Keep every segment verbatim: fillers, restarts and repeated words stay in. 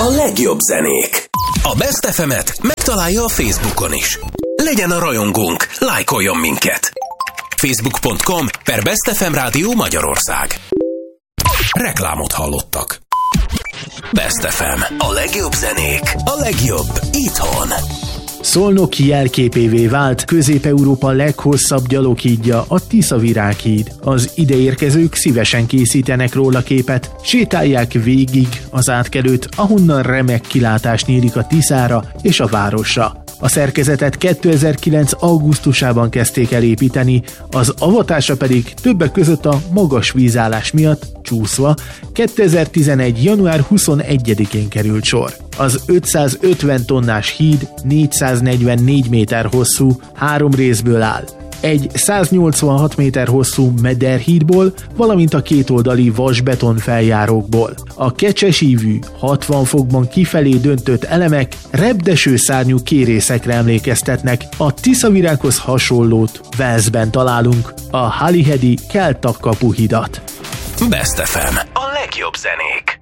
A legjobb zenék. A Best ef emet megtalálja a Facebookon is. Legyen a rajongónk, lájkoljon minket. facebook pont com per Best ef em Rádió Magyarország. Reklámot hallottak. Best ef em. A legjobb zenék. A legjobb itthon. Szolnok jelképévé vált Közép-Európa leghosszabb gyaloghídja, a Tiszavirághíd. Az ideérkezők szívesen készítenek róla képet, sétálják végig az átkelőt, ahonnan remek kilátás nyílik a Tiszára és a városra. A szerkezetet kétezer-kilenc augusztusában kezdték el építeni, az avatása pedig többek között a magas vízállás miatt csúszva kétezer-tizenegy. január huszonegyedikén került sor. Az ötszázötven tonnás híd négyszáznegyvennégy méter hosszú, három részből áll. Egy száznyolcvanhat méter hosszú mederhídból, valamint a kétoldali vasbeton feljárókból. A kecsesívű, hatvan fokban kifelé döntött elemek repdeső szárnyú kérészekre emlékeztetnek. A Tiszavirághoz hasonlót Walesben találunk, a Holyheadi Kelt kapuhidat. Best ef em. A legjobb zenék.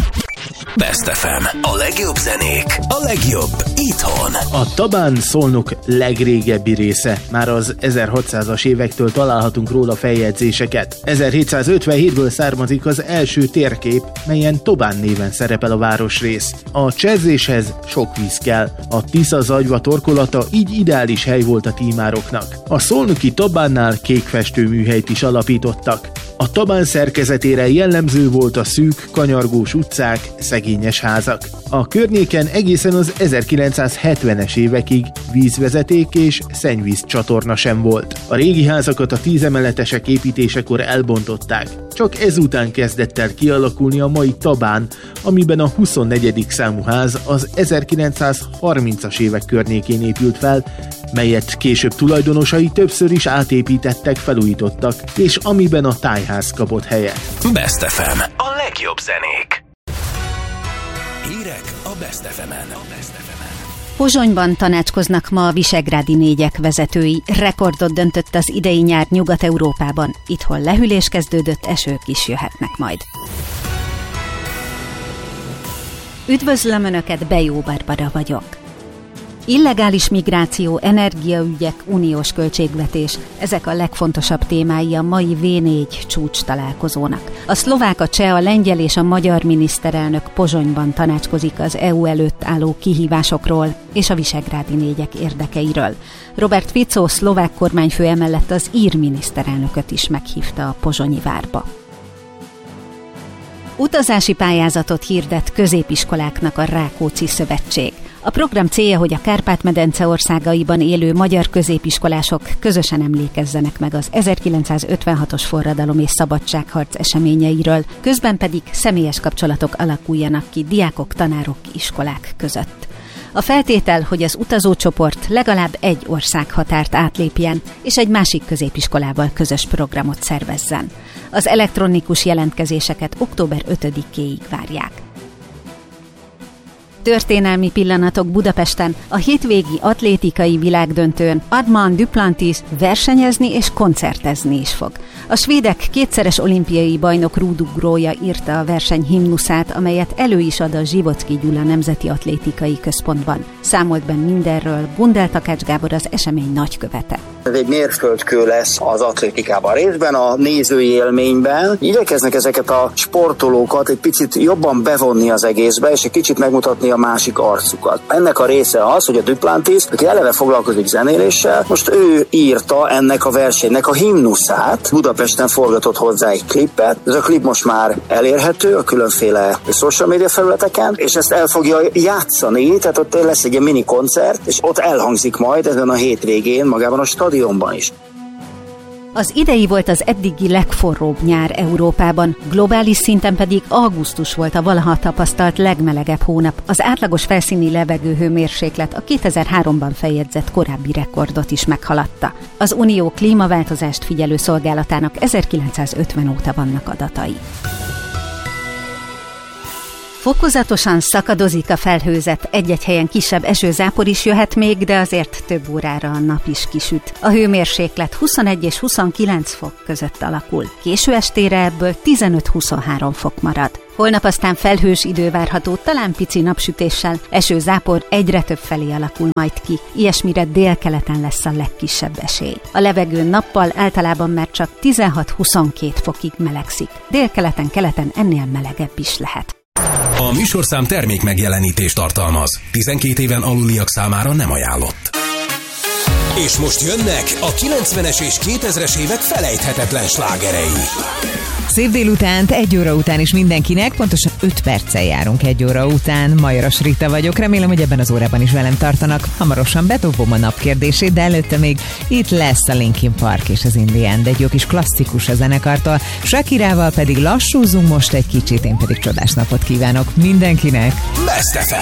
Best ef em. A legjobb zenék. A legjobb itthon. A Tabán Szolnok legrégebbi része. Már az ezerhatszázas évektől találhatunk róla feljegyzéseket. ezerhétszázötvenhétből származik az első térkép, melyen Tobán néven szerepel a városrész. A cserzéshez sok víz kell. A Tisza-Zagyva torkolata így ideális hely volt a tímároknak. A szolnoki Tabánnál kékfestő műhelyt is alapítottak. A Tabán szerkezetére jellemző volt a szűk, kanyargós utcák, szegényes házak. A környéken egészen az ezerkilencszázhetvenes évekig vízvezeték és szennyvíz csatorna sem volt. A régi házakat a tízemeletesek építésekor elbontották. Csak ezután kezdett el kialakulni a mai Tabán, amiben a huszonnegyedik számú ház az ezerkilencszázharmincas évek környékén épült fel, melyet később tulajdonosai többször is átépítettek, felújítottak, és amiben a tájház kapott helyet. Best ef em. A legjobb zenék. Hírek a Best ef emen. Pozsonyban tanácskoznak ma a visegrádi négyek vezetői. Rekordot döntött az idei nyár Nyugat-Európában. Itthon lehűlés kezdődött, esők is jöhetnek majd. Üdvözlöm Önöket, Bejó Barbara vagyok. Illegális migráció, energiaügyek, uniós költségvetés. Ezek a legfontosabb témái a mai vé négy csúcs találkozónak. A szlovák, a cseh, a lengyel és a magyar miniszterelnök Pozsonyban tanácskozik az é u előtt álló kihívásokról és a visegrádi négyek érdekeiről. Robert Fico, szlovák kormányfő emellett az ír miniszterelnököt is meghívta a pozsonyi várba. Utazási pályázatot hirdet középiskoláknak a Rákóczi Szövetség. A program célja, hogy a Kárpát-medence országaiban élő magyar középiskolások közösen emlékezzenek meg az ezerkilencszázötvenhatos forradalom és szabadságharc eseményeiről, közben pedig személyes kapcsolatok alakuljanak ki diákok, tanárok, iskolák között. A feltétel, hogy az utazócsoport legalább egy országhatárt átlépjen, és egy másik középiskolával közös programot szervezzen. Az elektronikus jelentkezéseket október ötödikéig várják. Történelmi pillanatok Budapesten. A hétvégi atlétikai világdöntőn Armand Duplantis versenyezni és koncertezni is fog. A svédek kétszeres olimpiai bajnok rúdugrója írta a verseny himnuszát, amelyet elő is ad a Zsivocki Gyula Nemzeti Atlétikai Központban. Számolt be mindenről Gundel Takács Gábor, az esemény nagykövete. Ez egy mérföldkő lesz az atlétikában részben, a nézői élményben. Igyekeznek ezeket a sportolókat egy picit jobban bevonni az egészbe, és egy kicsit megmutatni a másik arcukat. Ennek a része az, hogy a Duplantis, aki eleve foglalkozik zenéléssel, most ő írta ennek a versenynek a himnuszát. Budapesten forgatott hozzá egy klipet. Ez a klip most már elérhető a különféle social media felületeken, és ezt el fogja játszani, tehát ott lesz egy ilyen mini koncert, és ott elhangzik majd ezen a hétvégén magában a stadionban is. Az idei volt az eddigi legforróbb nyár Európában, globális szinten pedig augusztus volt a valaha tapasztalt legmelegebb hónap. Az átlagos felszíni levegőhőmérséklet a kétezer-háromban feljegyzett korábbi rekordot is meghaladta. Az Unió klímaváltozást figyelő szolgálatának ezerkilencszázötven óta vannak adatai. Fokozatosan szakadozik a felhőzet, egy-egy helyen kisebb esőzápor is jöhet még, de azért több órára a nap is kisüt. A hőmérséklet huszonegy és huszonkilenc fok között alakul. Késő estére ebből tizenöt-huszonhárom fok marad. Holnap aztán felhős idő várható, talán pici napsütéssel, esőzápor egyre több felé alakul majd ki. Ilyesmire délkeleten lesz a legkisebb esély. A levegő nappal általában már csak tizenhat-huszonkét fokig melegszik. Délkeleten, keleten ennél melegebb is lehet. A műsorszám termék megjelenítést tartalmaz. tizenkét éven aluliak számára nem ajánlott. És most jönnek a kilencvenes és kétezres évek felejthetetlen slágerei. Szép délutánt, egy óra után is mindenkinek, pontosan öt perccel járunk egy óra után. Majoros Rita vagyok, remélem, hogy ebben az órában is velem tartanak. Hamarosan bedobom a napkérdését, de előtte még itt lesz a Linkin Park és az In The End, egy jó kis klasszikus a zenekartól. Shakirával pedig lassúzunk most egy kicsit, én pedig csodás napot kívánok mindenkinek. Best ef em.